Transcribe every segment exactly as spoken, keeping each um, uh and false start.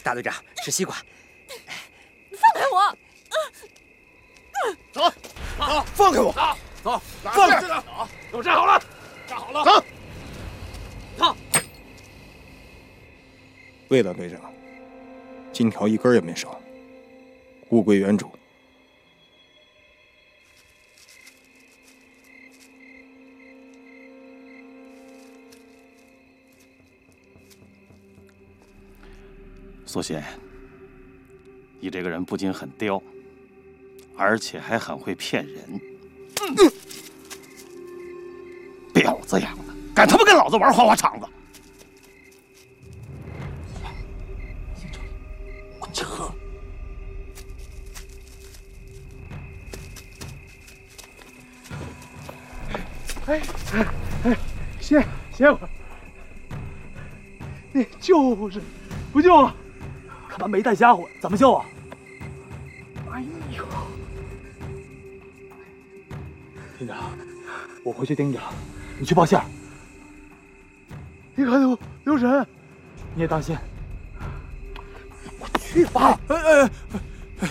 大队长，吃西瓜。 放开我！ 走，走， 放开我！ 走， 放开！ 走，给我站好了，站好了， 走， 走。 魏大队长，金条一根也没少，物归原主。 苏鑫，你这个人不仅很刁，而且还很会骗人。嗯、婊子养的，敢他妈跟老子玩花花肠子！ 我撤。 哎哎哎，歇歇会儿。你救是不救啊？他妈没带家伙，怎么救啊？哎呦！厅长，我回去盯着，你去报信儿。你可留留神，你也当心。我去吧。哎哎哎！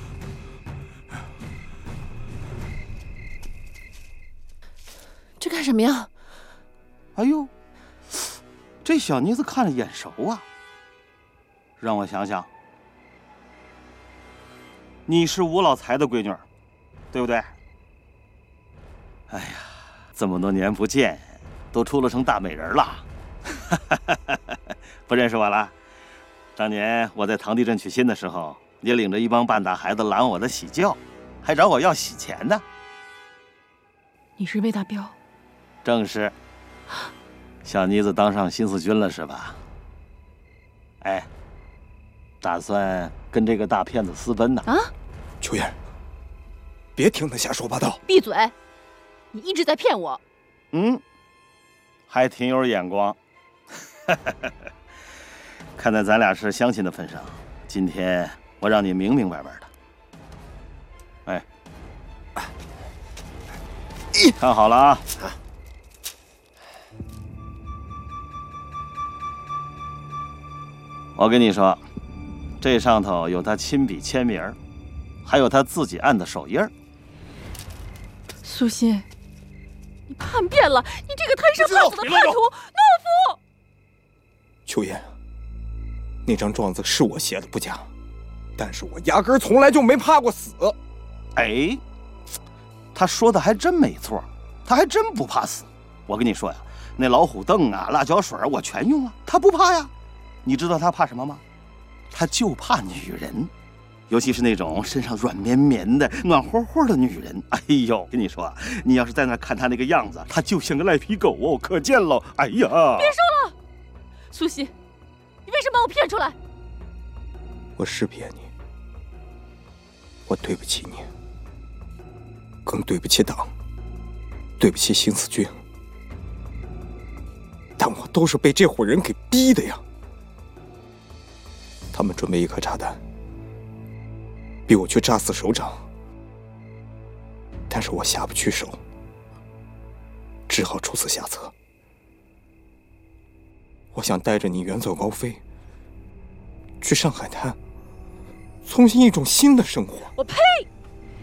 这干什么呀？ 哎呦，这小妮子看着眼熟啊。让我想想，你是吴老财的闺女，对不对？哎呀，这么多年不见，都出了成大美人了，不认识我了？当年我在唐地镇娶亲的时候，你领着一帮半大孩子拦我的喜轿，还找我要喜钱呢。 你是魏大彪？ 正是。小妮子当上新四军了是吧？哎。打算跟这个大骗子私奔呢？ 啊！ 秋燕，别听他瞎说八道！ 闭嘴！你一直在骗我。 嗯，还挺有眼光。看在咱俩是乡亲的份上，今天我让你明明白白的。哎，看好了啊！我跟你说。这上头有他亲笔签名，还有他自己按的手印。 苏鑫，你叛变了！你这个贪生怕死的叛徒、懦夫！ 秋燕，那张状子是我写的不假，但是我压根从来就没怕过死。 哎，他说的还真没错，他还真不怕死。我跟你说呀，那老虎凳啊、辣椒水我全用了，他不怕呀。你知道他怕什么吗？他就怕女人，尤其是那种身上软绵绵的、暖和和的女人。哎呦，跟你说啊，你要是在那看他那个样子，他就像个赖皮狗哦，可见喽。哎呀， 别说了，苏鑫，你为什么把我骗出来？ 我是骗你，我对不起你，更对不起党，对不起新四军，但我都是被这伙人给逼的呀。他们准备一颗炸弹，逼我去炸死首长，但是我下不去手，只好出此下策。我想带着你远走高飞，去上海滩，重新一种新的生活。 我呸！